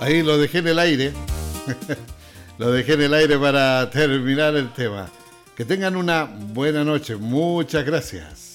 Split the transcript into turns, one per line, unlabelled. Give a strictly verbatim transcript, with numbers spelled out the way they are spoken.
Ahí lo dejé en el aire. Lo dejé en el aire para terminar el tema. Que tengan una buena noche. Muchas gracias.